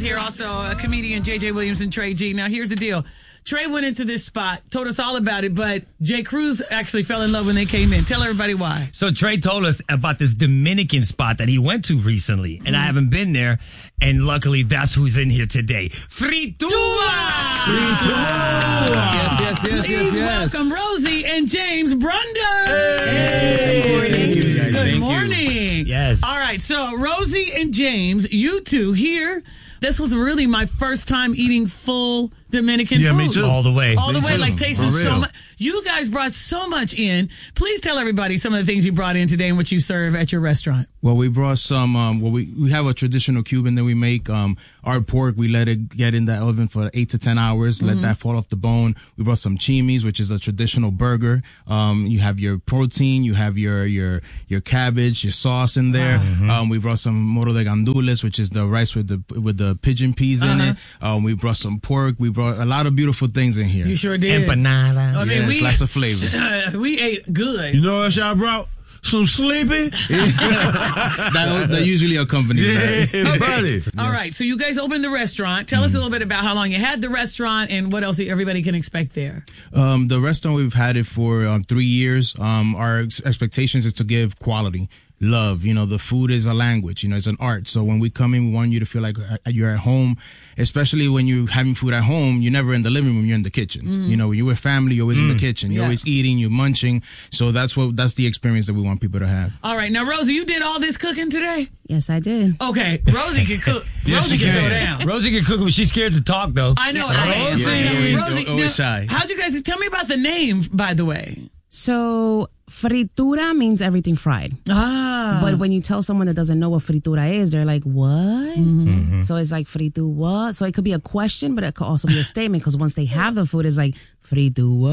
here, also comedian J.J. Williams and Trey G. Now, here's the deal. Trey went into this spot, told us all about it, but Jay Cruz actually fell in love when they came in. Tell everybody why. So Trey told us about this Dominican spot that he went to recently, and I haven't been there, and luckily that's who's in here today. Fritua! Please welcome Rosie and James Brunder. Hey. Good morning. Yes. All right, so Rosie and James, you two here. This was really my first time eating full Dominican food. Yeah, me too. All the way. All the way, too. like tasting For so real. much. You guys brought so much in. Please tell everybody some of the things you brought in today and what you serve at your restaurant. Well, we brought some, we have a traditional Cuban that we make. Our pork, we let it get in the oven for 8 to 10 hours, let that fall off the bone. We brought some chimis, which is a traditional burger. You have your protein, you have your cabbage, your sauce in there. We brought some moro de gandules, which is the rice with the pigeon peas in it. We brought some pork. We brought a lot of beautiful things in here. You sure did. Empanadas. I mean, Lots of flavor. we ate good. You know what else y'all brought? Some sleepy? that usually accompanies that. Yeah, buddy. All right, so you guys opened the restaurant. Tell us a little bit about how long you had the restaurant and what else everybody can expect there. The restaurant, we've had it for 3 years. Our expectations is to give quality, love. You know, the food is a language. You know, it's an art. So when we come in, we want you to feel like you're at home. Especially when you're having food at home, you're never in the living room, you're in the kitchen. You know, when you're with family, you're always in the kitchen. You're always eating, you're munching. So that's the experience that we want people to have. All right, now, Rosie, you did all this cooking today? Yes, I did. Okay, Rosie can cook. Yes, Rosie she can can. go down. Rosie can cook, but she's scared to talk, though. I know. I am. Yeah, Rosie, always now, shy. how'd you guys tell me about the name, by the way? So, fritura means everything fried. But when you tell someone that doesn't know what fritura is, they're like, what? So it's like, fritu what? So it could be a question, but it could also be a statement because once they have the food, it's like, fritu what?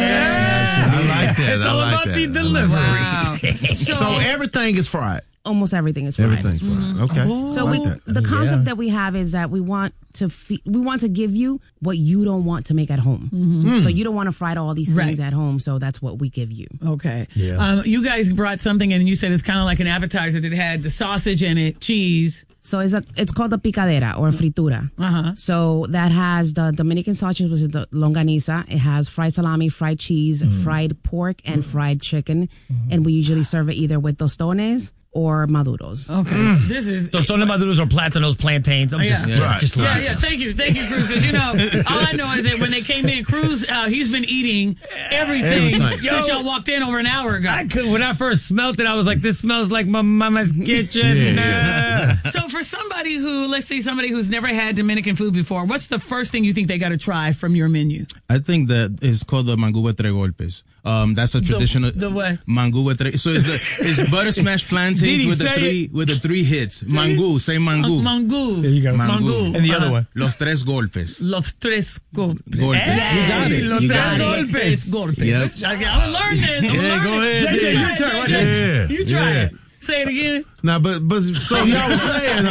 I like that. It's I all like about that. the delivery. Wow. So everything is fried. Almost everything is fried. Everything's fried. Okay. So I like that. the concept that we have is that we want to give you what you don't want to make at home. So you don't want to fry all these things at home. So that's what we give you. Okay. Yeah. You guys brought something in, and you said it's kind of like an appetizer that had the sausage in it, cheese. So it's called the picadera or fritura. So that has the Dominican sausage, which is the longaniza. It has fried salami, fried cheese, fried pork, and fried chicken. And we usually serve it either with tostones or maduros. Okay. This is... Tostones maduros or platanos, plantains. I'm just Yeah, thank you, Cruz. Because, you know, all I know is that when they came in, Cruz, he's been eating everything since y'all walked in over an hour ago. When I first smelled it, I was like, this smells like my mama's kitchen. So for somebody who's never had Dominican food before, what's the first thing you think they got to try from your menu? I think that it's called the manguba tres golpes. That's a traditional the what? Manguba tres. So it's butter smashed plantains with the three hits. Mangu, say mangu. Mangu. There you go. Mangu. And the other one. Los tres golpes. Los tres golpes. Golpes. Hey, You got it. Los tres golpes. Yep. Okay, I'm learning this. Yeah, go ahead. JJ, Yeah. your turn. Yeah. You try Yeah. it. Say it again. Now, but so y'all was saying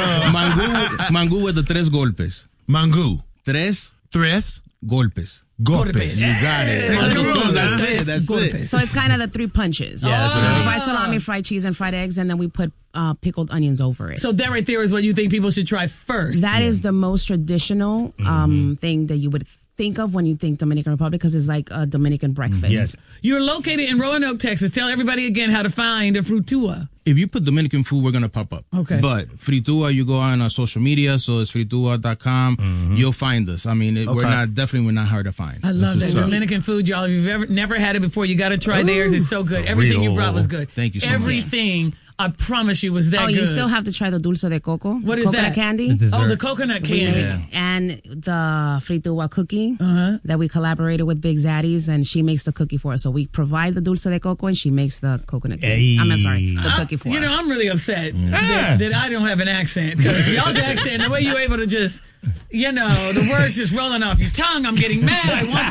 Mangu with the tres golpes. mangu, Tres tres, golpes. golpes. You got it. That's it. So it's kind of the three punches. Yeah, So it's fried salami, fried cheese, and fried eggs, and then we put pickled onions over it. So that right there is what you think people should try first. That is the most traditional thing that you would think of when you think Dominican Republic because it's like a Dominican breakfast. Yes. You're located in Roanoke, Texas. Tell everybody again how to find a Frutua. If you put Dominican food, we're going to pop up. Okay. But Fritua, you go on social media, so it's fritua.com. You'll find us. I mean, we're not hard to find. I love that what's up. Dominican food, y'all. If you've never had it before, you got to try theirs. It's so good. Everything you brought was good. Thank you so much. Everything, I promise you, was that good. You still have to try the dulce de coco. What is coconut that? candy. Oh, the coconut We candy. make, and the fritua cookie that we collaborated with Big Zaddy's, and she makes the cookie for us. So we provide the dulce de coco, and she makes the coconut candy. I'm sorry, the cookie for us. You know, I'm really upset that I don't have an accent. Because y'all's accent, the way you're able to just, the words just rolling off your tongue, I'm getting mad.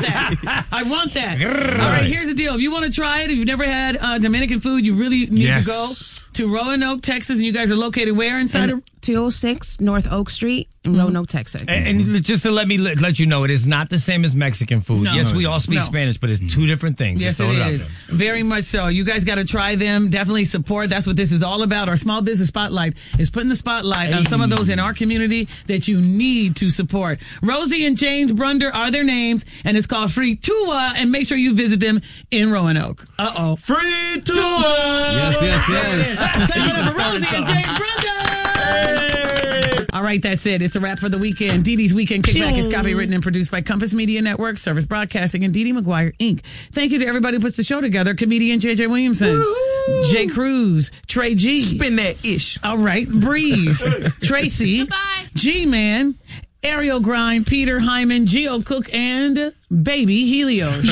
I want that. All right, here's the deal. If you want to try it, if you've never had Dominican food, you really need to go to Roanoke, Texas. And you guys are located where inside of? 206 North Oak Street in Roanoke, Texas. And just to let you know, it is not the same as Mexican food. No. Yes, we all speak Spanish, but it's two different things. Yes, it is. Very much so. You guys got to try them. Definitely support. That's what this is all about. Our Small Business Spotlight is putting the spotlight on some of those in our community that you need to support. Rosie and James Brunder are their names, and it's called Fritua, and make sure you visit them in Roanoke. Uh-oh. Fritua! Yes. Thank you for Rosie and James Brunder. All right, that's it. It's a wrap for the weekend. Dee Dee's Weekend Kickback is copywritten and produced by Compass Media Network, Service Broadcasting, and Dee Dee McGuire, Inc. Thank you to everybody who puts the show together. Comedian J.J. Williamson, Woo-hoo! Jay Cruz, Trey G. Spin that ish. All right, Breeze, Tracy, Goodbye. G-Man, Ariel Grind, Peter Hyman, Geo Cook, and Baby Helios.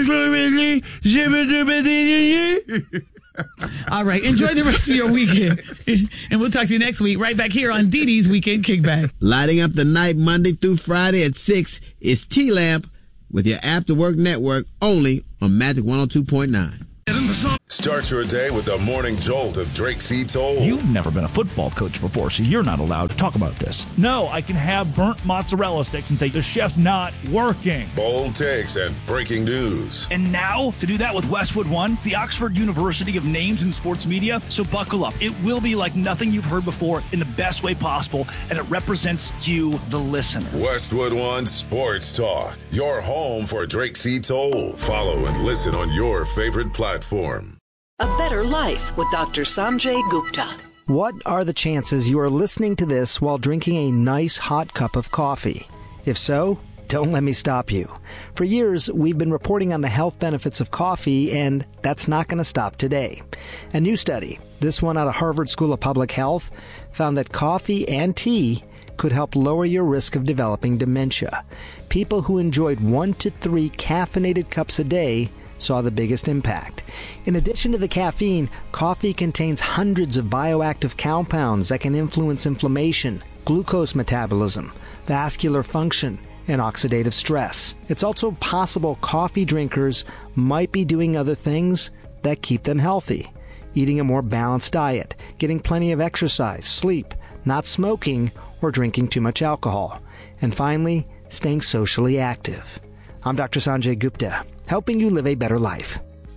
All right, enjoy the rest of your weekend. And we'll talk to you next week right back here on Dee Dee's Weekend Kickback. Lighting up the night Monday through Friday at 6 is T-Lamp with your After Work Network only on Magic 102.9. Start your day with the morning jolt of Drake C. Toll. You've never been a football coach before, so you're not allowed to talk about this. No, I can have burnt mozzarella sticks and say the chef's not working. Bold takes and breaking news. And now, to do that with Westwood One, the Oxford University of Names in Sports Media. So buckle up. It will be like nothing you've heard before in the best way possible, and it represents you, the listener. Westwood One Sports Talk, your home for Drake C. Toll. Follow and listen on your favorite platform. A Better Life with Dr. Sanjay Gupta. What are the chances you are listening to this while drinking a nice hot cup of coffee? If so, don't let me stop you. For years, we've been reporting on the health benefits of coffee, and that's not going to stop today. A new study, this one out of Harvard School of Public Health, found that coffee and tea could help lower your risk of developing dementia. People who enjoyed 1 to 3 caffeinated cups a day saw the biggest impact. In addition to the caffeine, coffee contains hundreds of bioactive compounds that can influence inflammation, glucose metabolism, vascular function, and oxidative stress. It's also possible coffee drinkers might be doing other things that keep them healthy. Eating a more balanced diet, getting plenty of exercise, sleep, not smoking, or drinking too much alcohol. And finally, staying socially active. I'm Dr. Sanjay Gupta, helping you live a better life.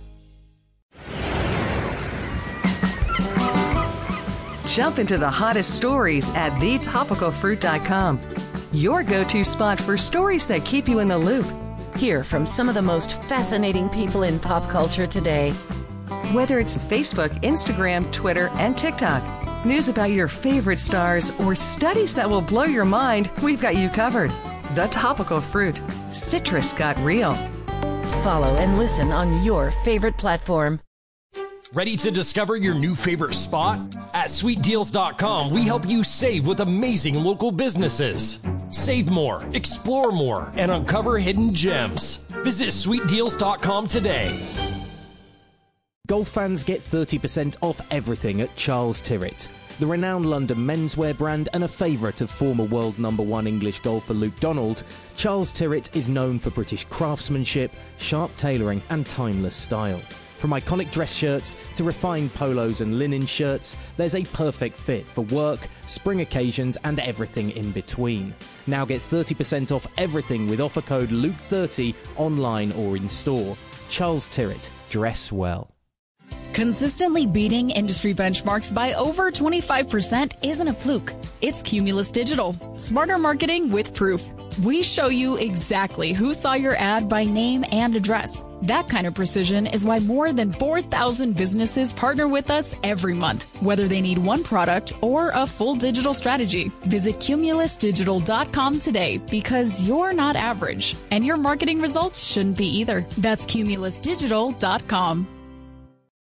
Jump into the hottest stories at thetopicalfruit.com. Your go-to spot for stories that keep you in the loop. Hear from some of the most fascinating people in pop culture today. Whether it's Facebook, Instagram, Twitter, and TikTok, news about your favorite stars, or studies that will blow your mind, we've got you covered. The Topical Fruit. Citrus got real. Follow and listen on your favorite platform. Ready to discover your new favorite spot? At sweetdeals.com, we help you save with amazing local businesses. Save more, explore more, and uncover hidden gems. Visit sweetdeals.com today. Golf fans get 30% off everything at Charles Tyrrett. The renowned London menswear brand and a favourite of former world #1 English golfer Luke Donald, Charles Tyrrett is known for British craftsmanship, sharp tailoring and timeless style. From iconic dress shirts to refined polos and linen shirts, there's a perfect fit for work, spring occasions and everything in between. Now get 30% off everything with offer code Luke30 online or in store. Charles Tyrrett, dress well. Consistently beating industry benchmarks by over 25% isn't a fluke. It's Cumulus Digital. Smarter marketing with proof. We show you exactly who saw your ad by name and address. That kind of precision is why more than 4,000 businesses partner with us every month, whether they need one product or a full digital strategy. Visit cumulusdigital.com today because you're not average, and your marketing results shouldn't be either. That's cumulusdigital.com.